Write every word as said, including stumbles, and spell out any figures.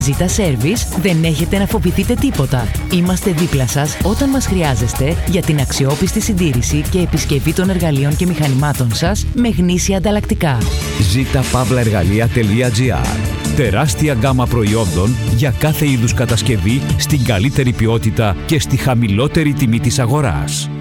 Zeta Service δεν έχετε να φοβηθείτε τίποτα. Είμαστε δίπλα σας όταν μας χρειάζεστε για την αξιόπιστη συντήρηση και επισκευή των εργαλείων και μηχανημάτων σας με γνήσια ανταλλακτικά. ζήτα παύλα εργαλεία τελεία τζι άρ. Τεράστια γκάμα προϊόντων για κάθε είδους κατασκευή στην καλύτερη ποιότητα και στη χαμηλότερη τιμή της αγοράς.